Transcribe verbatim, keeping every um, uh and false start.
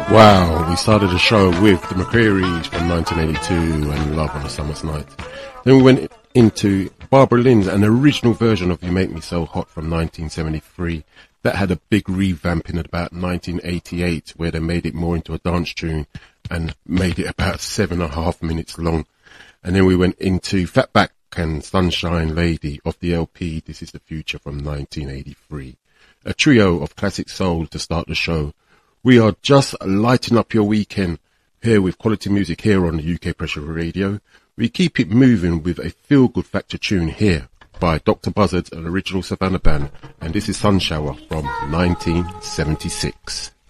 Wow, we started the show with the McCreary's from nineteen eighty-two and Love on a Summer's Night. Then we went into Barbara Lynn's, an original version of You Make Me So Hot from nineteen seventy-three. That had a big revamp in about nineteen eighty-eight where they made it more into a dance tune and made it about seven and a half minutes long. And then we went into Fatback and Sunshine Lady of the L P This Is the Future from nineteen eighty-three. A trio of classic soul to start the show. We are just lighting up your weekend here with quality music here on the U K Pressure Radio. We keep it moving with a feel-good factor tune here by Doctor Buzzard, an original Savannah band, and this is Sun Shower from nineteen seventy-six.